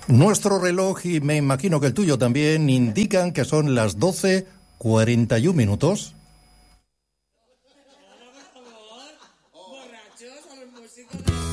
Nuestro reloj, y me imagino que el tuyo también, indican que son las 12:41.